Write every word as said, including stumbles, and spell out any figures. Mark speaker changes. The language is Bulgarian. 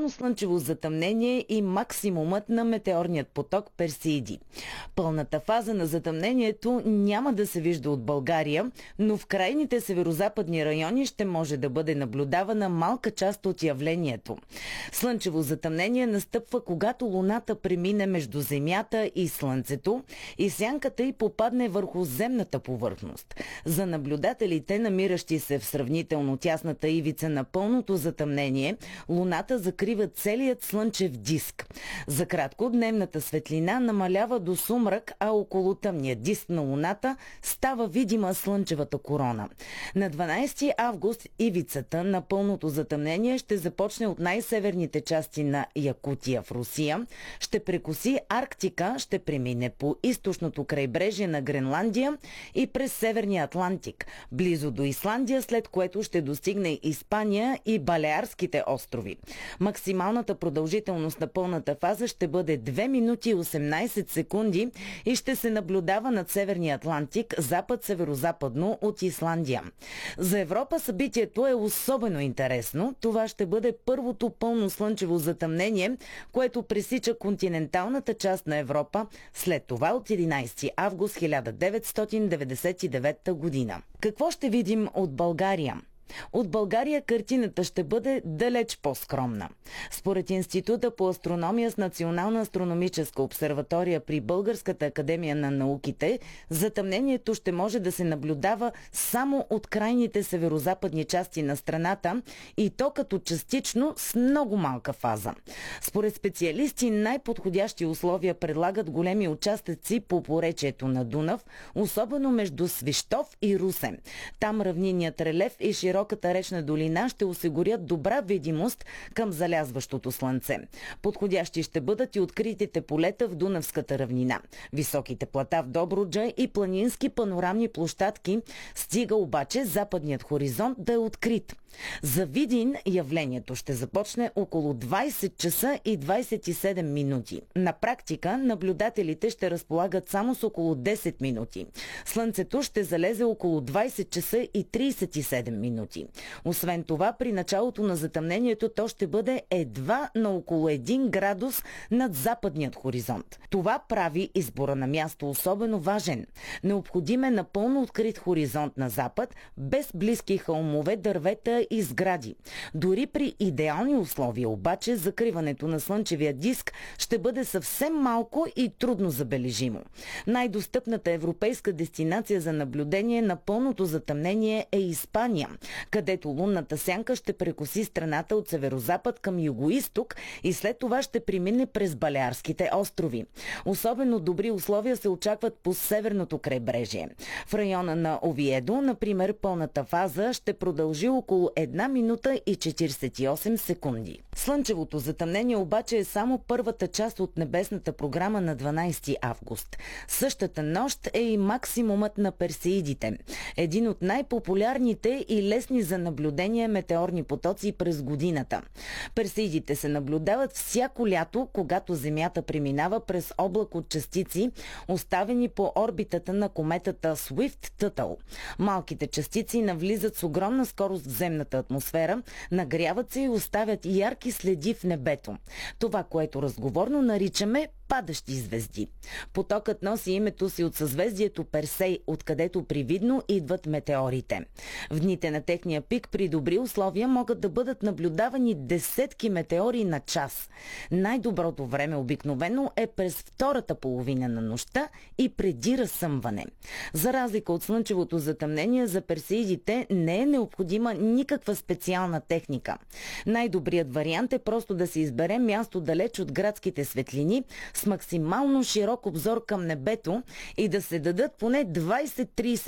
Speaker 1: пълно слънчево затъмнение и максимумът на метеорният поток Персеиди. Пълната фаза на затъмнението няма да се вижда от България, но в крайните северозападни райони ще може да бъде наблюдавана малка част от явлението. Слънчево затъмнение настъпва, когато Луната премине между Земята и Слънцето и сянката й попадне върху земната повърхност. За наблюдателите, намиращи се в сравнително тясната ивица на пълното затъмнение, Луната закрива целият слънчев диск. За кратко, дневната светлина намалява до сумрак, а около тъмния диск на Луната става видима слънчевата корона. На дванадесети август ивицата на пълното затъмнение ще започне от най-северните части на Якутия в Русия, ще прекоси Арктика, ще премине по източното крайбрежие на Гренландия и през Северния Атлантик, близо до Исландия, след което ще достигне Испания и Балеарските острови. Максималната продължителност на пълната фаза ще бъде две минути и осемнадесет секунди и ще се наблюдава над Северния Атлантик, запад-северозападно от Исландия. За Европа събитието е особено интересно. Това ще бъде първото пълно слънчево затъмнение, което пресича континенталната част на Европа, след това от единадесети август хиляда деветстотин деветдесет и девета година. Какво ще видим от България? От България картината ще бъде далеч по-скромна. Според Института по астрономия с Национална астрономическа обсерватория при Българската академия на науките, затъмнението ще може да се наблюдава само от крайните северозападни части на страната и то като частично с много малка фаза. Според специалисти, най-подходящи условия предлагат големи участъци по поречието на Дунав, особено между Свищов и Русе. Там равнинният релеф и широката речна долина ще осигурят добра видимост към залязващото слънце. Подходящи ще бъдат и откритите полета в Дунавската равнина. Високите плата в Добруджа и планински панорамни площадки, стига обаче западният хоризонт да е открит. За Видин явлението ще започне около двадесет часа и двадесет и седем минути. На практика наблюдателите ще разполагат само с около десет минути. Слънцето ще залезе около двадесет часа и тридесет и седем минути. Освен това, при началото на затъмнението то ще бъде едва на около един градус над западният хоризонт. Това прави избора на място особено важен. Необходим е напълно открит хоризонт на запад, без близки хълмове, дървета и сгради. Дори при идеални условия обаче закриването на слънчевия диск ще бъде съвсем малко и трудно забележимо. Най-достъпната европейска дестинация за наблюдение на пълното затъмнение е Испания, където лунната сянка ще прекоси страната от северозапад към югоизток и след това ще премине през Балеарските острови. Особено добри условия се очакват по северното крайбрежие. В района на Овиедо, например, пълната фаза ще продължи около една минута и четиридесет и осем секунди. Слънчевото затъмнение обаче е само първата част от небесната програма на дванадесети август. Същата нощ е и максимумът на Персеидите. Един от най-популярните и лесни за наблюдение метеорни потоци през годината. Персеидите се наблюдават всяко лято, когато Земята преминава през облак от частици, оставени по орбитата на кометата Свифт-Тътъл. Малките частици навлизат с огромна скорост в земната атмосфера, нагряват се и оставят ярки следи в небето. Това, което разговорно наричаме падащи звезди. Потокът носи името си от съзвездието Персей, откъдето привидно идват метеорите. В дните на техния пик при добри условия могат да бъдат наблюдавани десетки метеори на час. Най-доброто време обикновено е през втората половина на нощта и преди разсъмване. За разлика от слънчевото затъмнение, за Персеидите не е необходима никаква специална техника. Най-добрият вариант е просто да се избере място далеч от градските светлини, с максимално широк обзор към небето и да се дадат поне двадесет до тридесет